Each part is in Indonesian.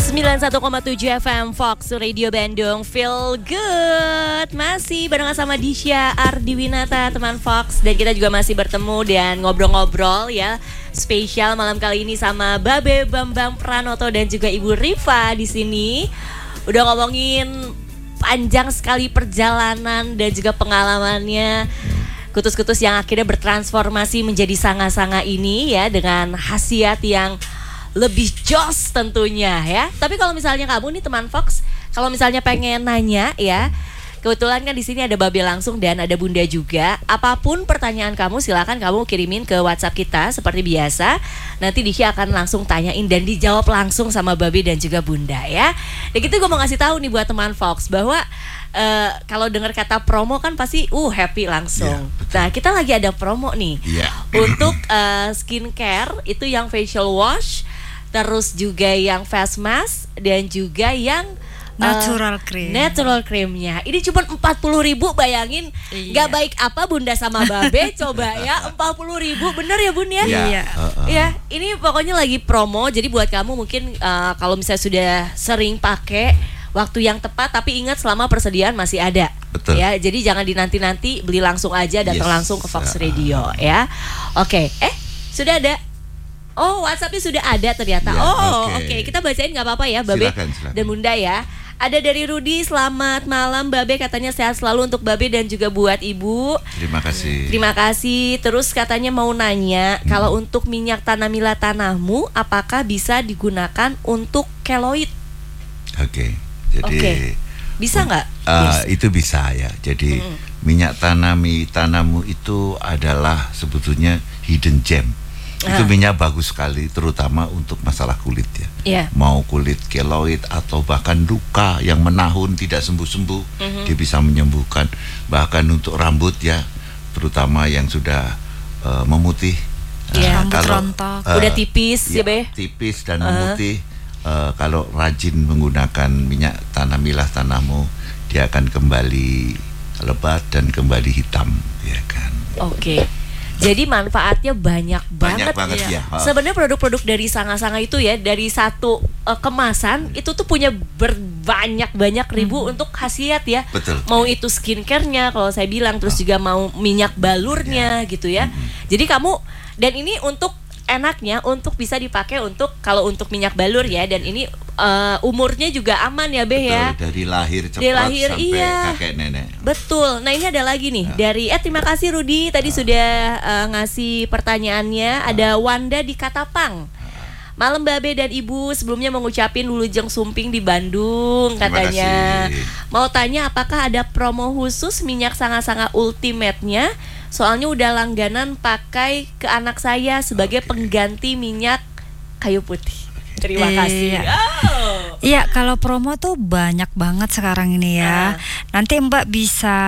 91,7 FM Fox Radio Bandung. Feel good. Masih barengan sama Disha Ardiwinata, teman Fox. Dan kita juga masih bertemu dan ngobrol-ngobrol ya, spesial malam kali ini sama Babe Bambang Pranoto dan juga Ibu Rifa di sini. Udah ngomongin panjang sekali perjalanan dan juga pengalamannya kutus-kutus yang akhirnya bertransformasi menjadi sanga-sanga ini ya, dengan khasiat yang lebih jos tentunya ya. Tapi kalau misalnya kamu nih teman Fox, kalau misalnya pengen nanya ya, kebetulan kan di sini ada Babe langsung dan ada Bunda juga. Apapun pertanyaan kamu silakan kamu kirimin ke WhatsApp kita seperti biasa. Nanti Disha akan langsung tanyain dan dijawab langsung sama Babe dan juga Bunda ya. Dan gitu gue mau ngasih tahu nih buat teman Fox bahwa kalau dengar kata promo kan pasti happy langsung. Nah, kita lagi ada promo nih. Untuk skincare itu yang facial wash, terus juga yang face mask dan juga yang natural cream. Natural creamnya. Ini cuma 40.000, bayangin. Gak baik apa Bunda sama Babe coba ya, 40.000 bener ya Bun ya? Iya. Ya, ini pokoknya lagi promo. Jadi buat kamu mungkin kalau misalnya sudah sering pakai, waktu yang tepat, tapi ingat selama persediaan masih ada. Betul. Ya, jadi jangan dinanti-nanti, beli langsung aja, datang langsung ke Fox Radio ya. Oke. Sudah ada. Oh, WhatsApp-nya sudah ada ternyata. Oke. Kita bacain nggak apa-apa ya, Babe silakan. dan Bunda ya. Ada dari Rudi, selamat malam Babe, katanya sehat selalu untuk Babe dan juga buat Ibu. Terima kasih. Terima kasih. Terus katanya mau nanya, kalau untuk minyak tanamila tanahmu, apakah bisa digunakan untuk keloid? Oke. Jadi bisa nggak? Itu bisa ya. Jadi minyak tanammu itu adalah sebetulnya hidden gem. Itu minyak bagus sekali, terutama untuk masalah kulit ya. Mau kulit keloid atau bahkan luka yang menahun tidak sembuh-sembuh, dia bisa menyembuhkan. Bahkan untuk rambut ya, terutama yang sudah memutih. Rambut rontok, udah tipis ya Be? Tipis dan memutih. Kalau rajin menggunakan minyak tanamilah tanahmu, dia akan kembali lebat dan kembali hitam, ya kan? Oke. Jadi manfaatnya banyak banget ya. Sebenarnya produk-produk dari sanga-sanga itu ya, dari satu kemasan itu tuh punya banyak ribu untuk khasiat ya. Betul. Mau itu skincare-nya kalau saya bilang, terus juga mau minyak balurnya gitu ya. Jadi kamu, dan ini untuk enaknya untuk bisa dipakai untuk kalau untuk minyak balur ya, dan ini umurnya juga aman ya Be. Betul, ya. dari lahir cepat sampai kakek nenek. Betul. Nah, ini ada lagi nih dari terima kasih Rudi tadi sudah ngasih pertanyaannya. Ada Wanda di Katapang. Malam Babe dan Ibu, sebelumnya mengucapin Wilujeng Sumping di Bandung katanya. Mau tanya apakah ada promo khusus minyak sanga-sanga ultimate-nya? Soalnya udah langganan pakai ke anak saya sebagai pengganti minyak kayu putih. Terima kasih. Iya, kalau promo tuh banyak banget sekarang ini ya. Nanti Mbak bisa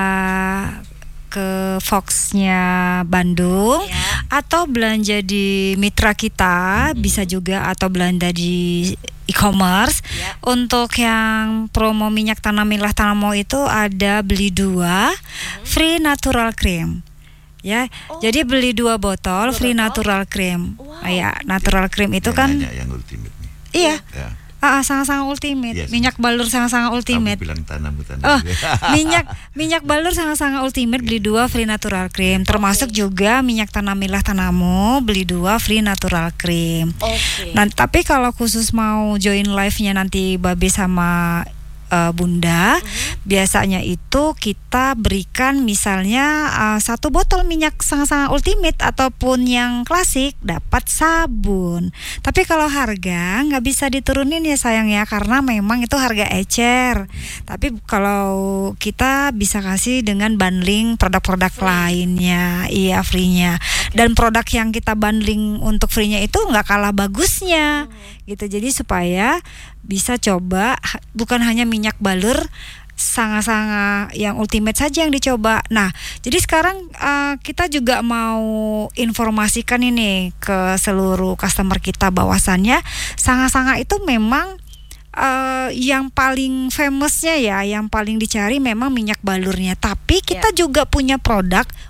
ke Fox-nya Bandung atau belanja di mitra kita, bisa juga, atau belanja di e-commerce. Untuk yang promo minyak tanamilah tanahmu itu ada beli 2 free natural cream. Ya, jadi beli 2 botol free natural cream. Ya, natural cream itu kan yang ultimate nih. Iya. Sangat-sangat ultimate. Minyak balur sangat-sangat ultimate. Kamu bilang tanam. minyak balur sangat-sangat ultimate, beli 2 free natural cream. Termasuk juga minyak tanamilah tanahmu, beli 2 free natural cream. Nah, tapi kalau khusus mau join live-nya nanti Babe sama Bunda, biasanya itu kita berikan misalnya 1 botol minyak sangat-sangat ultimate ataupun yang klasik dapat sabun. Tapi kalau harga nggak bisa diturunin ya sayang ya, karena memang itu harga ecer. Tapi kalau kita bisa kasih dengan bundling produk-produk lainnya, free-nya. Dan produk yang kita bundling untuk free-nya itu nggak kalah bagusnya, gitu. Jadi supaya bisa coba bukan hanya minyak balur sangat-sangat yang ultimate saja yang dicoba. Nah, jadi sekarang kita juga mau informasikan ini ke seluruh customer kita bahwasannya sangat-sangat itu memang yang paling famousnya ya, yang paling dicari memang minyak balurnya. Tapi kita juga punya produk